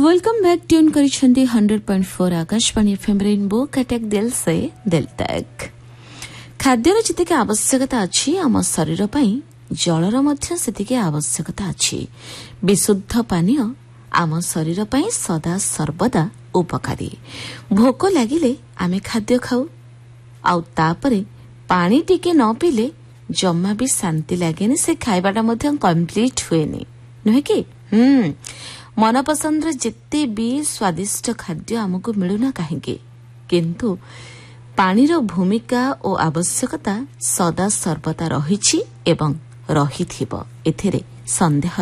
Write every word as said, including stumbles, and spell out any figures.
Welcome back tune करिसेंती hundred point four Akashvani FM rainbow Cuttack दिल से दिल तक। खाद्यर जितकी आवश्यकता अच्छी आम शरीर पई जलर मध्य सेतिकी आवश्यकता अच्छी। विशुद्ध पानीय आम शरीर पई सदा सर्वदा उपकारी। भोक लागिले आमे खाद्य खाऊ आउ तापरे पानी टिके न पीले जम्मा भी शांति लागेनी। से खाइबाटा मध्य कंप्लीट हुएनी नुहे कि हम्म मनपसंद जिते भी स्वादिष्ट खाद्य आमको मिलूना कहीं किंतु पानीर भूमिका और आवश्यकता सदा सर्वदा रही एवं रही एथिरे संदेह